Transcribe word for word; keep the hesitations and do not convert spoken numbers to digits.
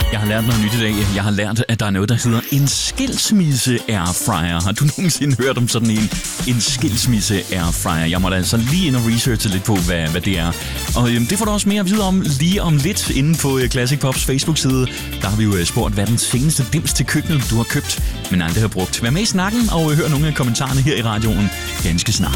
Jeg har lært noget nyt i dag. Jeg har lært, at der er noget, der hedder en skilsmisse-airfryer. Har du nogensinde hørt om sådan en, en skilsmisse-airfryer? Jeg må da altså lige ind og researche lidt på, hvad, hvad det er. Og øhm, det får du også mere at vide om lige om lidt inde på Classic Pops Facebook-side. Der har vi jo spurgt, hvad den seneste dims til køkkenet, du har købt, men aldrig har brugt. Vær med i snakken og hør nogle af kommentarerne her i radioen ganske snart.